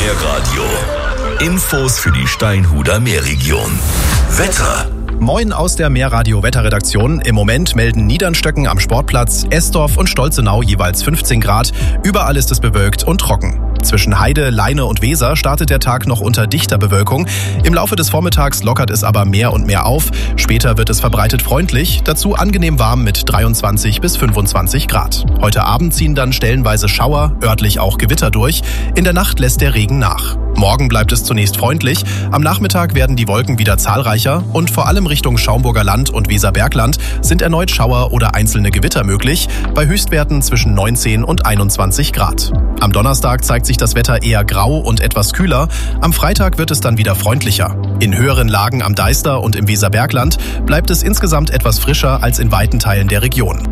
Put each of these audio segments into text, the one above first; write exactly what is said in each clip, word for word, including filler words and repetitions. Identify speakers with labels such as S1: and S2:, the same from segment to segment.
S1: Meerradio. Infos für die Steinhuder Meerregion. Wetter.
S2: Moin aus der Meerradio-Wetterredaktion. Im Moment melden Niedernstöcken am Sportplatz, Estorf und Stolzenau jeweils fünfzehn Grad. Überall ist es bewölkt und trocken. Zwischen Heide, Leine und Weser startet der Tag noch unter dichter Bewölkung. Im Laufe des Vormittags lockert es aber mehr und mehr auf. Später wird es verbreitet freundlich, dazu angenehm warm mit dreiundzwanzig bis fünfundzwanzig Grad. Heute Abend ziehen dann stellenweise Schauer, örtlich auch Gewitter durch. In der Nacht lässt der Regen nach. Morgen bleibt es zunächst freundlich. Am Nachmittag werden die Wolken wieder zahlreicher und vor allem Richtung Schaumburger Land und Weserbergland sind erneut Schauer oder einzelne Gewitter möglich, bei Höchstwerten zwischen neunzehn und einundzwanzig Grad. Am Donnerstag zeigt sich das Wetter eher grau und etwas kühler. Am Freitag wird es dann wieder freundlicher. In höheren Lagen am Deister und im Weserbergland bleibt es insgesamt etwas frischer als in weiten Teilen der Region.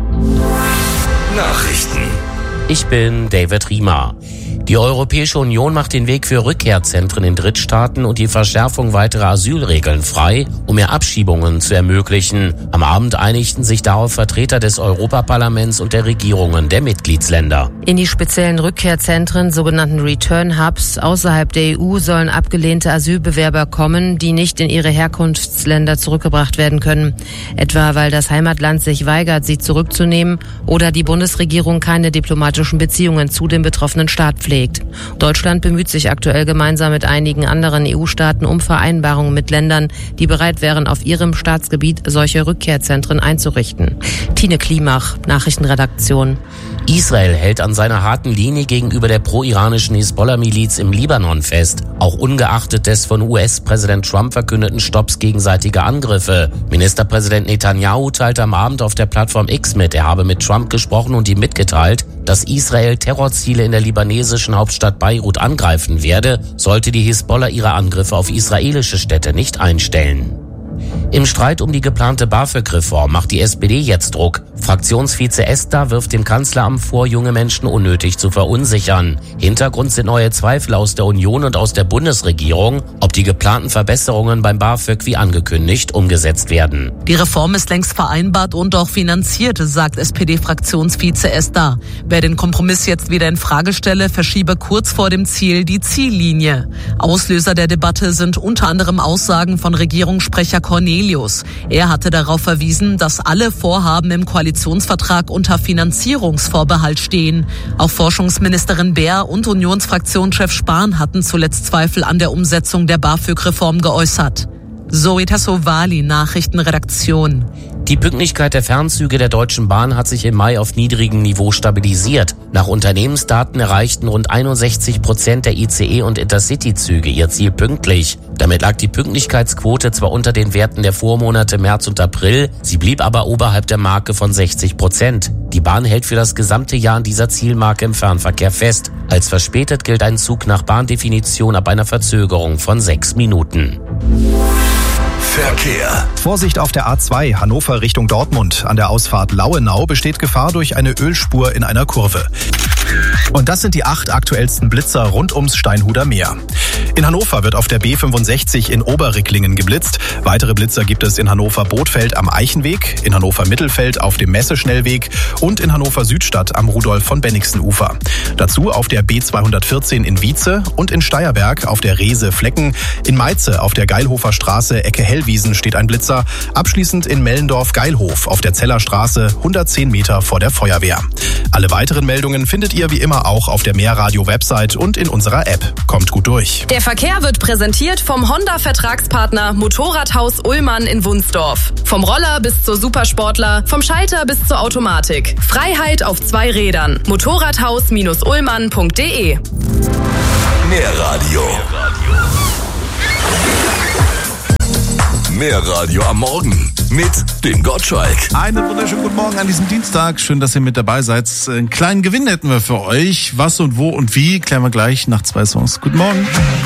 S1: Nachrichten.
S3: Ich bin David Riemer. Die Europäische Union macht den Weg für Rückkehrzentren in Drittstaaten und die Verschärfung weiterer Asylregeln frei, um mehr Abschiebungen zu ermöglichen. Am Abend einigten sich darauf Vertreter des Europaparlaments und der Regierungen der Mitgliedsländer.
S4: In die speziellen Rückkehrzentren, sogenannten Return Hubs, außerhalb der E U sollen abgelehnte Asylbewerber kommen, die nicht in ihre Herkunftsländer zurückgebracht werden können. Etwa weil das Heimatland sich weigert, sie zurückzunehmen oder die Bundesregierung keine diplomatischen Beziehungen zu dem betroffenen Staat pflegt. Deutschland bemüht sich aktuell gemeinsam mit einigen anderen E U-Staaten um Vereinbarungen mit Ländern, die bereit wären, auf ihrem Staatsgebiet solche Rückkehrzentren einzurichten. Tine Klimach, Nachrichtenredaktion.
S3: Israel hält an seiner harten Linie gegenüber der pro-iranischen Hisbollah-Miliz im Libanon fest, auch ungeachtet des von U S-Präsident Trump verkündeten Stopps gegenseitiger Angriffe. Ministerpräsident Netanyahu teilte am Abend auf der Plattform X mit, er habe mit Trump gesprochen und ihm mitgeteilt, dass Israel Terrorziele in der libanesischen Hauptstadt Beirut angreifen werde, sollte die Hisbollah ihre Angriffe auf israelische Städte nicht einstellen. Im Streit um die geplante BAföG-Reform macht die S P D jetzt Druck. Fraktionsvize Ester wirft dem Kanzleramt vor, junge Menschen unnötig zu verunsichern. Hintergrund sind neue Zweifel aus der Union und aus der Bundesregierung, ob die geplanten Verbesserungen beim BAföG wie angekündigt umgesetzt werden.
S5: Die Reform ist längst vereinbart und auch finanziert, sagt S P D-Fraktionsvize Ester. Wer den Kompromiss jetzt wieder in Frage stelle, verschiebe kurz vor dem Ziel die Ziellinie. Auslöser der Debatte sind unter anderem Aussagen von Regierungssprecher Cornelius. Er hatte darauf verwiesen, dass alle Vorhaben im Koalitionsvertrag unter Finanzierungsvorbehalt stehen. Auch Forschungsministerin Beer und Unionsfraktionschef Spahn hatten zuletzt Zweifel an der Umsetzung der BAföG-Reform geäußert. Zoe Tassovali, Nachrichtenredaktion.
S3: Die Pünktlichkeit der Fernzüge der Deutschen Bahn hat sich im Mai auf niedrigem Niveau stabilisiert. Nach Unternehmensdaten erreichten rund einundsechzig Prozent der I C E- und Intercity-Züge ihr Ziel pünktlich. Damit lag die Pünktlichkeitsquote zwar unter den Werten der Vormonate März und April, sie blieb aber oberhalb der Marke von sechzig Prozent. Die Bahn hält für das gesamte Jahr an dieser Zielmarke im Fernverkehr fest. Als verspätet gilt ein Zug nach Bahndefinition ab einer Verzögerung von sechs Minuten.
S1: Verkehr.
S2: Vorsicht auf der A zwei Hannover Richtung Dortmund. An der Ausfahrt Lauenau besteht Gefahr durch eine Ölspur in einer Kurve. Und das sind die acht aktuellsten Blitzer rund ums Steinhuder Meer. In Hannover wird auf der B fünfundsechzig in Oberricklingen geblitzt. Weitere Blitzer gibt es in Hannover-Bothfeld am Eichenweg, in Hannover-Mittelfeld auf dem Messeschnellweg und in Hannover-Südstadt am Rudolf-von-Bennigsen-Ufer. Dazu auf der B zweihundertvierzehn in Wietze und in Steierberg auf der Reese-Flecken. In Meize auf der Geilhofer Straße Ecke Hellwiesen steht ein Blitzer. Abschließend in Mellendorf-Geilhof auf der Zellerstraße hundertzehn Meter vor der Feuerwehr. Alle weiteren Meldungen findet ihr wie immer auch auf der Meerradio-Website und in unserer App. Kommt gut durch.
S6: Der Verkehr wird präsentiert vom Honda-Vertragspartner Motorradhaus Ullmann in Wunsdorf. Vom Roller bis zur Supersportler, vom Schalter bis zur Automatik. Freiheit auf zwei Rädern. Motorradhaus Ullmann punkt de.
S1: Meerradio. Meerradio am Morgen mit dem Gottschalk.
S7: Einen wunderschönen guten Morgen an diesem Dienstag. Schön, dass ihr mit dabei seid. Einen kleinen Gewinn hätten wir für euch. Was und wo und wie klären wir gleich nach zwei Songs. Guten Morgen.